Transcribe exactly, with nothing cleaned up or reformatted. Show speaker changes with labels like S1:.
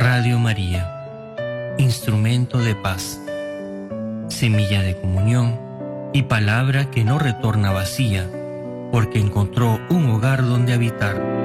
S1: Radio María, instrumento de paz, semilla de comunión y palabra que no retorna vacía, porque encontró un hogar donde habitar.